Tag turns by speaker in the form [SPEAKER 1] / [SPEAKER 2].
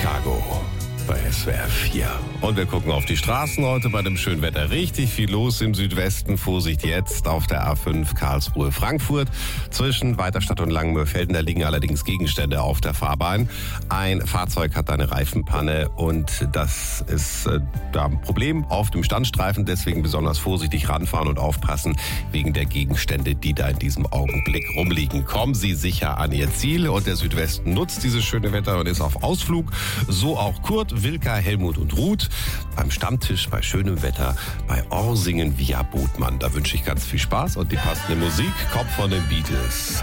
[SPEAKER 1] Chicago bei SWR 4. Und wir gucken auf die Straßen heute bei dem schönen Wetter. Richtig viel los im Südwesten. Vorsicht jetzt auf der A5 Karlsruhe-Frankfurt. Zwischen Weiterstadt und Langenmöhrfelden, da liegen allerdings Gegenstände auf der Fahrbahn. Ein Fahrzeug hat eine Reifenpanne und das ist da ein Problem auf dem Standstreifen. Deswegen besonders vorsichtig ranfahren und aufpassen wegen der Gegenstände, die da in diesem Augenblick rumliegen. Kommen Sie sicher an Ihr Ziel und der Südwesten nutzt dieses schöne Wetter und ist auf Ausflug. So auch Kurt, Wilka, Helmut und Ruth beim Stammtisch bei schönem Wetter bei Orsingen via Bodmann. Da wünsche ich ganz viel Spaß und die passende Musik kommt von den Beatles.